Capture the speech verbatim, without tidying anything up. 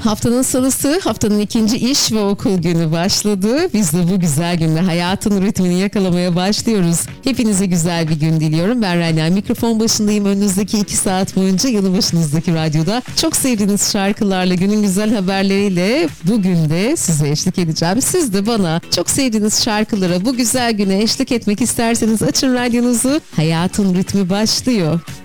Haftanın salısı, haftanın ikinci iş ve okul günü başladı. Biz de bu güzel günde hayatın ritmini yakalamaya başlıyoruz. Hepinize güzel bir gün diliyorum. Ben Rania, mikrofon başındayım. Önünüzdeki iki saat boyunca yanı başınızdaki radyoda çok sevdiğiniz şarkılarla, günün güzel haberleriyle bugün de size eşlik edeceğim. Siz de bana çok sevdiğiniz şarkılara bu güzel güne eşlik etmek isterseniz açın radyonuzu. Hayatın ritmi başlıyor.